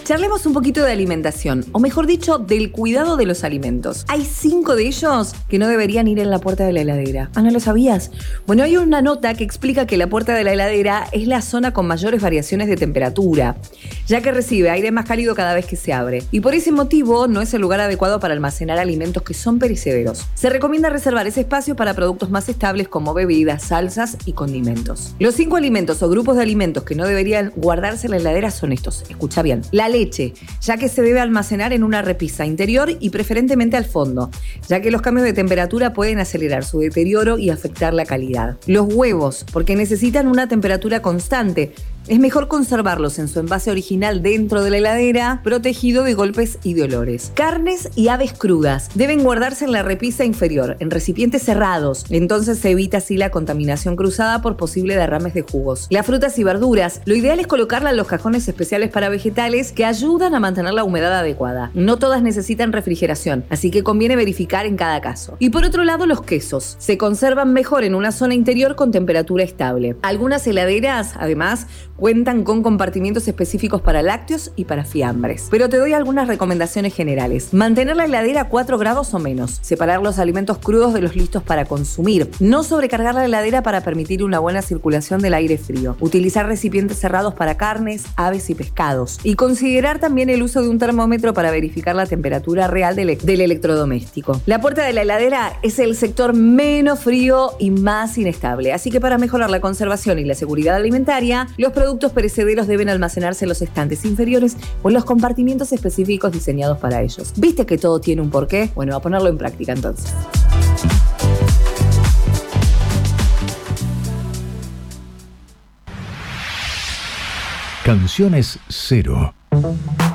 Charlemos un poquito de alimentación, o mejor dicho, del cuidado de los alimentos. Hay 5 de ellos que no deberían ir en la puerta de la heladera. ¿Ah, no lo sabías? Bueno, hay una nota que explica que la puerta de la heladera es la zona con mayores variaciones de temperatura, ya que recibe aire más cálido cada vez que se abre. Y por ese motivo no es el lugar adecuado para almacenar alimentos que son perecederos. Se recomienda reservar ese espacio para productos más estables como bebidas, salsas y condimentos. Los 5 alimentos o grupos de alimentos que no deberían guardarse en la heladera son estos. Escucha bien. La leche, ya que se debe almacenar en una repisa interior y preferentemente al fondo, ya que los cambios de temperatura pueden acelerar su deterioro y afectar la calidad. Los huevos, porque necesitan una temperatura constante. Es mejor conservarlos en su envase original dentro de la heladera, protegido de golpes y de olores. Carnes y aves crudas deben guardarse en la repisa inferior, en recipientes cerrados. Entonces se evita así la contaminación cruzada por posibles derrames de jugos. Las frutas y verduras, lo ideal es colocarlas en los cajones especiales para vegetales que ayudan a mantener la humedad adecuada. No todas necesitan refrigeración, así que conviene verificar en cada caso. Y por otro lado, los quesos. Se conservan mejor en una zona interior con temperatura estable. Algunas heladeras, además, cuentan con compartimientos específicos para lácteos y para fiambres. Pero te doy algunas recomendaciones generales. Mantener la heladera a 4 grados o menos. Separar los alimentos crudos de los listos para consumir. No sobrecargar la heladera para permitir una buena circulación del aire frío. Utilizar recipientes cerrados para carnes, aves y pescados. Y considerar también el uso de un termómetro para verificar la temperatura real del electrodoméstico. La puerta de la heladera es el sector menos frío y más inestable. Así que para mejorar la conservación y la seguridad alimentaria, los productos perecederos deben almacenarse en los estantes inferiores o en los compartimientos específicos diseñados para ellos. ¿Viste que todo tiene un porqué? Bueno, a ponerlo en práctica entonces. Canciones Cero.